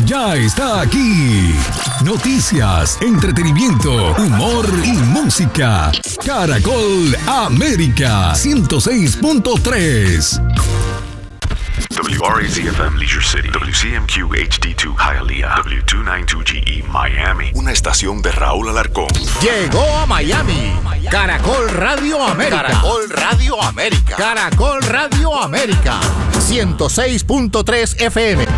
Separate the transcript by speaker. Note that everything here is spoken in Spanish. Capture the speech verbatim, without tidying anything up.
Speaker 1: ya está aquí. Noticias, entretenimiento, humor y música. Caracol América ciento seis punto tres.
Speaker 2: W R A Z F M Leisure City, W C M Q H D dos Hialeah, W doscientos noventa y dos G E Miami. Una estación de Raúl Alarcón.
Speaker 3: Llegó a Miami. Caracol Radio América.
Speaker 4: Caracol Radio América.
Speaker 3: Caracol Radio América. ciento seis punto tres F M.